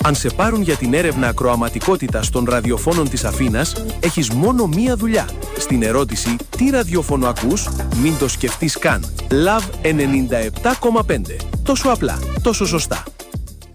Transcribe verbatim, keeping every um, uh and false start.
Αν σε πάρουν για την έρευνα ακροαματικότητας των ραδιοφώνων της Αθήνας, έχεις μόνο μία δουλειά. Στην ερώτηση «Τι ραδιόφωνο ακούς?» μην το σκεφτείς καν. Love ενενήντα επτά κόμμα πέντε. Τόσο απλά, τόσο σωστά.